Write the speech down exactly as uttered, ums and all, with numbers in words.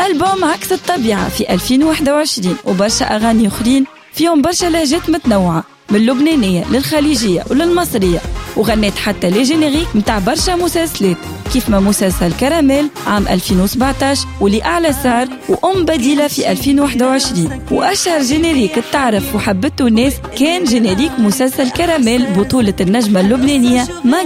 ألبوم عكس الطبيعة في ألفين وواحد وعشرين، وبرشا أغاني أخرين فيهم برشا لهجات متنوعة من اللبنانية للخليجية وللمصرية، وغنيت حتى لي جينيريك متاع برشا مسلسلات كيف ما مسلسل كراميل عام ألفين وسبعطاش واللي أعلى سار وأم بديلة في ألفين وواحد وعشرين. وأشهر جينيريك التعرف وحبته الناس كان جينيريك مسلسل كراميل بطولة النجمة اللبنانية